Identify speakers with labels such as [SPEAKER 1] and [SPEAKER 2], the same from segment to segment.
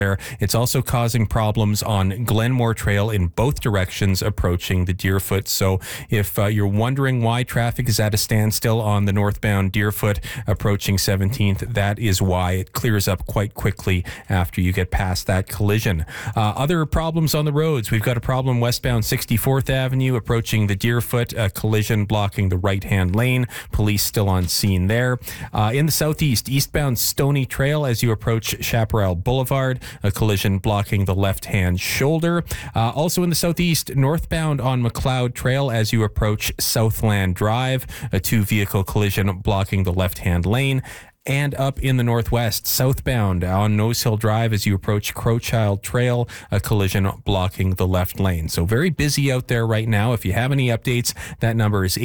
[SPEAKER 1] there. It's also causing problems on Glenmore Trail in both directions approaching the Deerfoot. So if you're wondering why traffic is at a standstill on the northbound Deerfoot approaching 17th, that is why. It clears up quite quickly after you get past that collision. Other problems on the roads. We've got a problem westbound 64th Avenue approaching the Deerfoot, a collision blocking the right-hand lane. Police still on scene there. In the southeast, eastbound Stony Trail as you approach Chaparral Boulevard, a collision blocking the left-hand shoulder. Also in the southeast, northbound on McLeod Trail as you approach Southland Drive, a two-vehicle collision blocking the left-hand lane. And up in the northwest, southbound on Nose Hill Drive as you approach Crowchild Trail, a collision blocking the left lane. So very busy out there right now. If you have any updates, that number is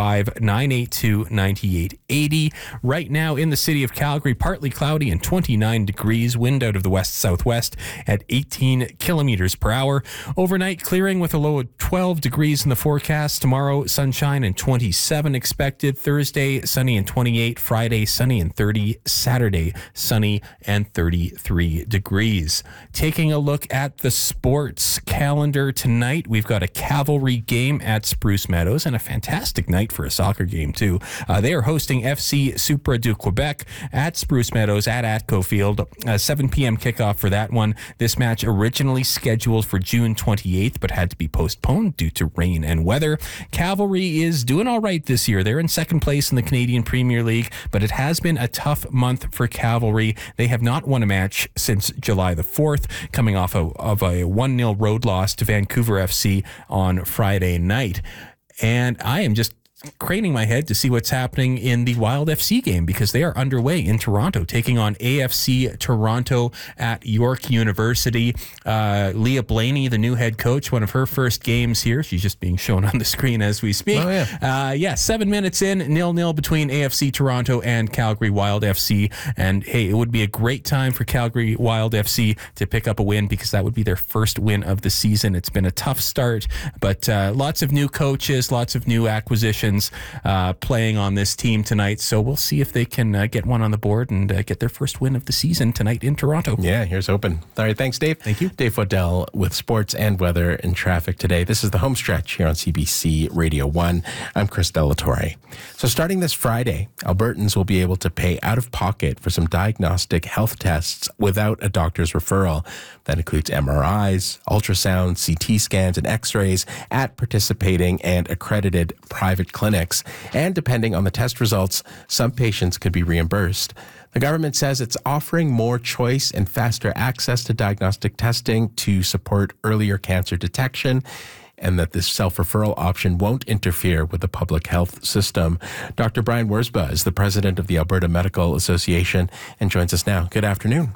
[SPEAKER 1] 825-982-9880. Right now in the city of Calgary, partly cloudy and 29 degrees, wind out of the west-southwest at 18 kilometers per hour. Overnight clearing with a low of 12 degrees in the forecast. Tomorrow, sunshine and 27 expected. Thursday, sunny and 28. Friday, sunny and 30, Saturday, sunny and 33 degrees. Taking a look at the sports calendar tonight, we've got a Cavalry game at Spruce Meadows and a fantastic night for a soccer game, too. They are hosting FC Supra du Quebec at Spruce Meadows at Atco Field. 7 p.m. kickoff for that one. This match originally scheduled for June 28th, but had to be postponed due to rain and weather. Cavalry is doing all right this year. They're in second place in the Canadian Premier League, but it has been a tough month for Cavalry. They have not won a match since July the 4th, coming off of a 1-0 road loss to Vancouver FC on Friday night. And I am just craning my head to see what's happening in the Wild FC game because they are underway in Toronto, taking on AFC Toronto at York University. Leah Blaney, the new head coach, one of her first games here. She's just being shown on the screen as we speak. Oh, yeah. 7 minutes in, 0-0 between AFC Toronto and Calgary Wild FC. And hey, it would be a great time for Calgary Wild FC to pick up a win because that would be their first win of the season. It's been a tough start, but lots of new coaches, lots of new acquisitions playing on this team tonight. So we'll see if they can get one on the board and get their first win of the season tonight in Toronto.
[SPEAKER 2] Yeah, here's hoping. All right, thanks, Dave.
[SPEAKER 1] Thank you.
[SPEAKER 2] Dave Waddell with sports and weather and traffic today. This is the home stretch here on CBC Radio 1. I'm Chris Delatorre. So starting this Friday, Albertans will be able to pay out of pocket for some diagnostic health tests without a doctor's referral. That includes MRIs, ultrasound, CT scans, and x-rays at participating and accredited private clinics. And depending on the test results, some patients could be reimbursed. The government says it's offering more choice and faster access to diagnostic testing to support earlier cancer detection, and that this self-referral option won't interfere with the public health system. Dr. Brian Wurzba is the president of the Alberta Medical Association and joins us now. Good afternoon.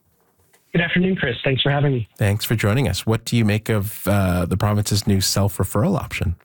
[SPEAKER 3] Good afternoon, Chris. Thanks for having me.
[SPEAKER 2] Thanks for joining us. What do you make of the province's new self-referral option?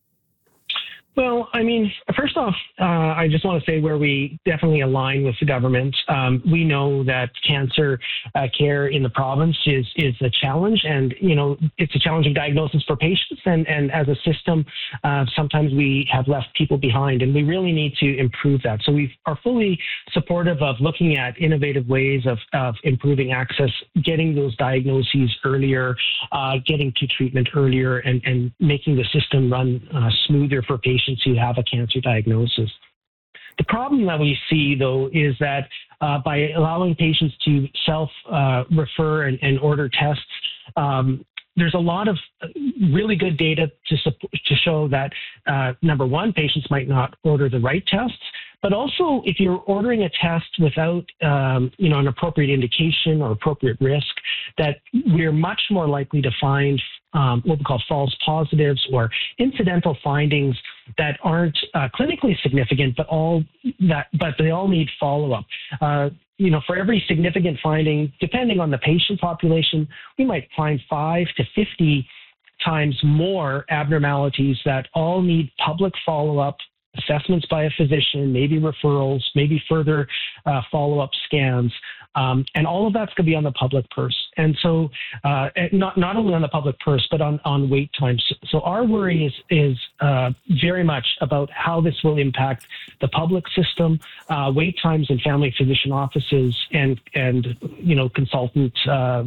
[SPEAKER 3] Well, I mean, first off, I just want to say where we definitely align with the government. We know that cancer care in the province is a challenge, and it's a challenging diagnosis for patients. And as a system, sometimes we have left people behind, and we really need to improve that. So we are fully supportive of looking at innovative ways of improving access, getting those diagnoses earlier, getting to treatment earlier, and making the system run smoother for patients who have a cancer diagnosis. The problem that we see, though, is that by allowing patients to self-refer and order tests, there's a lot of really good data to show that, number one, patients might not order the right tests, but also if you're ordering a test without an appropriate indication or appropriate risk, that we're much more likely to find what we call false positives or incidental findings that aren't clinically significant, but they all need follow-up. For every significant finding, depending on the patient population, we might find 5 to 50 times more abnormalities that all need public follow-up, assessments by a physician, maybe referrals, maybe further follow-up scans. And all of that's going to be on the public purse. And so not only on the public purse, but on wait times. So our worry is very much about how this will impact the public system, wait times in family physician offices, and consultant